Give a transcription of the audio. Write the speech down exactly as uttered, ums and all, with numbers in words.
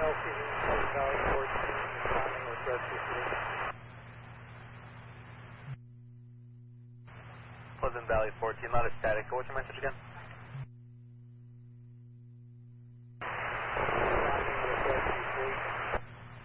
L T D, Pleasant Valley fourteen, responding with rescue solution. Pleasant Valley fourteen, not a static. What's your message again?